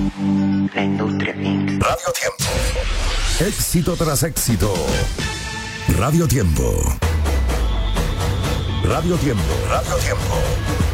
La industria Inc. Radio Tiempo. Éxito tras éxito. Radio Tiempo. Radio Tiempo. Radio Tiempo.